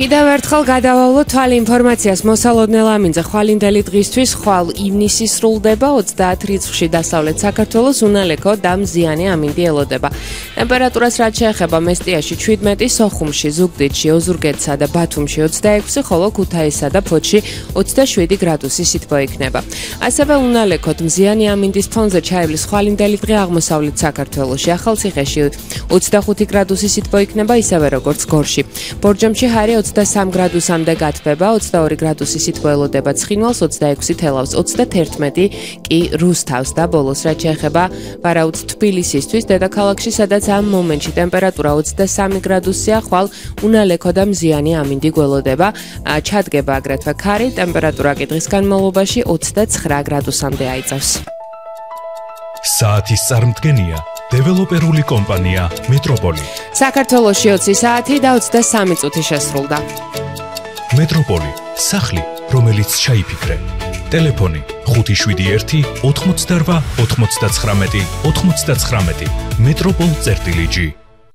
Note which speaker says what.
Speaker 1: კიდევ ერთხელ გადავავლოთ თვალი ინფორმაციას მოსალოდნე ლამინზე ხვალინდელი დღისთვის ხვალ ივნისი სრულდება 30 რიცხვში დასავლეთ საქართველოს უნალექო და მზიანი ამინდი ელოდება. ტემპერატურას რაც შეეხება მესტიაში 17, სოხუმში, ზუგდიდში, ოზურგეთსა და ბათუმში 26, ხოლო ქუთაისსა და ფოთში 27 გრადუსი სითბო იქნება. ასევე უნალექოდ მზიანი ამინდის ფონზე ჩაივლის ხვალინდელი დღე აღმოსავლეთ საქართველოში, ახალციხეში 25 გრადუსი სითბო იქნება ისევე როგორც გორში. ბორჯომში ჰარი 23 გრადუსამდე გათბება, 22 გრადუსი სითბო ელოდება ცხინვალს, 26 თელავს, 31 კი რუსთავს და ბოლოს რაც შეეხება ვარაუდ თბილისისთვის, დედაქალაქში, სადაც ამ მომენტში ტემპერატურა 23 გრადუსია, ხვალ უნალექო და მზიანი ამინდი გველოდება, ჩადგება აგრეთვე ქარი, ტემპერატურა კი დღის განმავლობაში 29 გრადუსამდე აიწევს.
Speaker 2: საათის წარმდგენია დეველოპერული კომპანია მეტროპოლი.
Speaker 1: საქართველოში 20 საათი და 23 წუთი შესრულდა.
Speaker 2: მეტროპოლი, სახლი, რომელიც ჩაიფიქრე. ტელეფონი 571 88 99 99. მეტროპოლ-გი